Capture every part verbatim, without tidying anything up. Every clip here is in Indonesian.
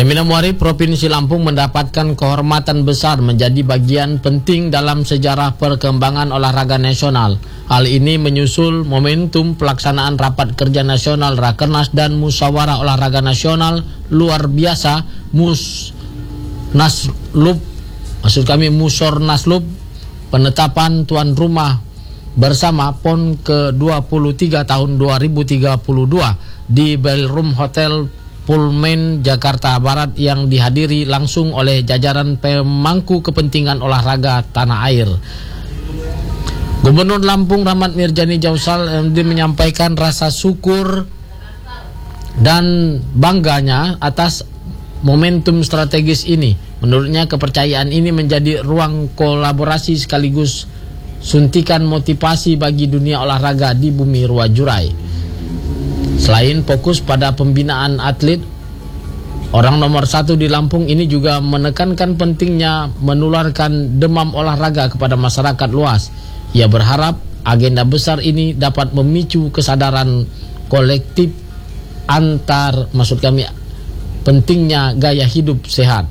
Kemina Muari Provinsi Lampung mendapatkan kehormatan besar menjadi bagian penting dalam sejarah perkembangan olahraga nasional. Hal ini menyusul momentum pelaksanaan Rapat Kerja Nasional Rakernas dan Musyawarah Olahraga Nasional luar biasa Musnaslub, maksud kami Musornaslub, penetapan tuan rumah bersama P O N ke dua puluh tiga tahun dua ribu tiga puluh dua di Ballroom Hotel Pullman Jakarta Barat yang dihadiri langsung oleh jajaran pemangku kepentingan olahraga tanah air. Gubernur Lampung Rahmat Mirjani Jausal M D menyampaikan rasa syukur dan bangganya atas momentum strategis ini. Menurutnya kepercayaan ini menjadi ruang kolaborasi sekaligus suntikan motivasi bagi dunia olahraga di bumi Ruwajurai. Selain fokus pada pembinaan atlet, orang nomor satu di Lampung ini juga menekankan pentingnya menularkan demam olahraga kepada masyarakat luas. Ia berharap agenda besar ini dapat memicu kesadaran kolektif antar, maksud kami, pentingnya gaya hidup sehat.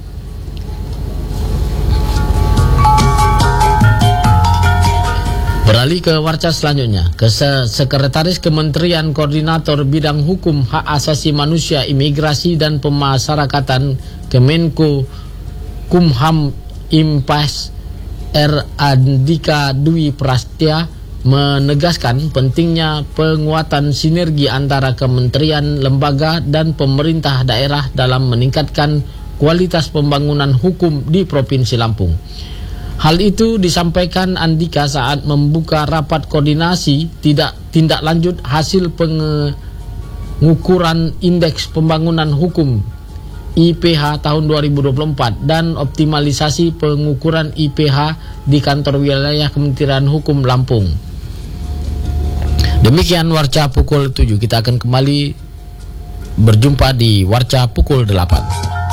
Beralih ke warca selanjutnya, Sekretaris Kementerian Koordinator Bidang Hukum, Hak Asasi Manusia, Imigrasi dan Pemasyarakatan Kemenko Kumham Impas R. Andika Dwi Prastya menegaskan pentingnya penguatan sinergi antara kementerian, lembaga, dan pemerintah daerah dalam meningkatkan kualitas pembangunan hukum di Provinsi Lampung. Hal itu disampaikan Andika saat membuka rapat koordinasi tidak tindak lanjut hasil pengukuran Indeks Pembangunan Hukum I P H tahun dua ribu dua puluh empat dan optimalisasi pengukuran I P H di kantor wilayah Kementerian Hukum Lampung. Demikian Warca pukul tujuh. Kita akan kembali berjumpa di Warca pukul delapan.